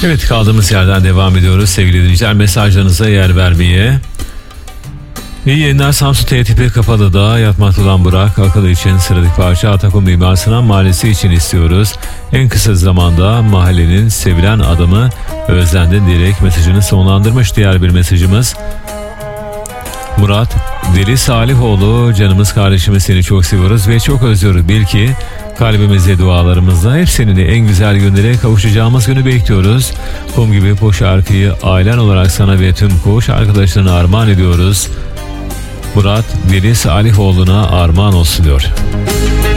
Evet, kaldığımız yerden devam ediyoruz sevgili dinleyiciler. Mesajlarınıza yer vermeye. İyi yayınlar. Samsun TTP Kapalı'da yatmakta olan Burak Akalı için sıradaki parça Atakum Mimar Sinan Mahallesi için istiyoruz. En kısa zamanda mahallenin sevilen adamı özlendin diyerek mesajını sonlandırmış. Diğer bir mesajımız Murat Deli Salihoğlu, canımız kardeşimiz, seni çok seviyoruz ve çok özlüyoruz. Bil ki kalbimizde, dualarımızda hep seninle en güzel günlere kavuşacağımız günü bekliyoruz. Kum gibi bu şarkıyı ailen olarak sana ve tüm koğuş arkadaşlarına armağan ediyoruz. Murat Deli Salihoğlu'na armağan olsun diyor.